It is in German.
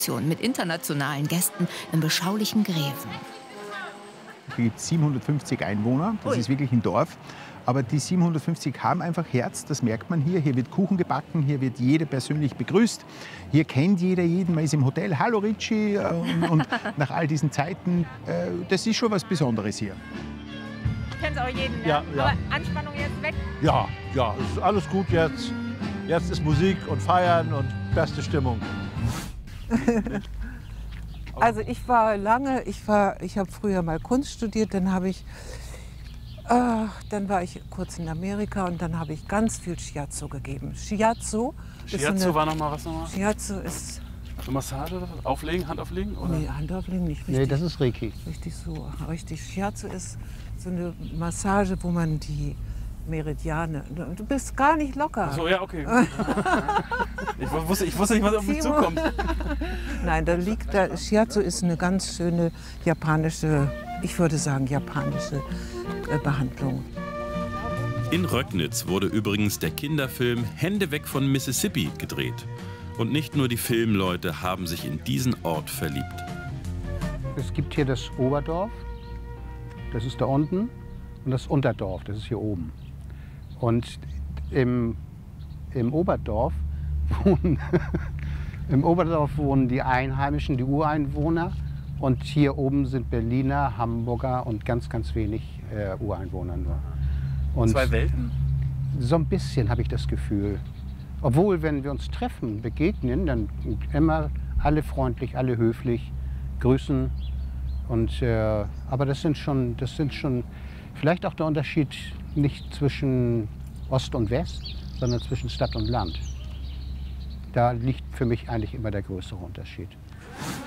mit internationalen Gästen im beschaulichen Greven. Hier gibt es 750 Einwohner, das ist wirklich ein Dorf. Aber die 750 haben einfach Herz, das merkt man hier. Hier wird Kuchen gebacken, hier wird jeder persönlich begrüßt. Hier kennt jeder jeden, man ist im Hotel, hallo Richie. Und nach all diesen Zeiten, das ist schon was Besonderes hier. Kennt auch jeden, ne? Ja, ja. Aber Anspannung jetzt weg? Ja, ja, es ist alles gut jetzt. Jetzt ist Musik und Feiern und beste Stimmung. Also ich habe früher mal Kunst studiert, dann war ich kurz in Amerika und dann habe ich ganz viel Shiatsu gegeben. Shiatsu war noch mal was nochmal? Shiatsu ist... So Massage, auflegen, Hand auflegen? Oder? Nee, Hand auflegen nicht richtig. Nee, das ist Reiki. Richtig so, richtig. Shiatsu ist so eine Massage, wo man die Meridiane... Du bist gar nicht locker. Ach so, ja, okay. Ich wusste nicht, was auf mich zukommt. Nein, Shiatsu ist eine ganz schöne japanische, ich würde sagen japanische Behandlung. In Röcknitz wurde übrigens der Kinderfilm Hände weg von Mississippi gedreht. Und nicht nur die Filmleute haben sich in diesen Ort verliebt. Es gibt hier das Oberdorf, das ist da unten, und das Unterdorf, das ist hier oben. Und im Oberdorf wohnen die Einheimischen, die Ureinwohner. Und hier oben sind Berliner, Hamburger und ganz, ganz wenig Ureinwohner nur. Und zwei Welten? So ein bisschen habe ich das Gefühl. Obwohl, wenn wir uns treffen, begegnen, dann immer alle freundlich, alle höflich, grüßen. Und, aber das sind schon vielleicht auch der Unterschied nicht zwischen Ost und West, sondern zwischen Stadt und Land. Da liegt für mich eigentlich immer der größere Unterschied.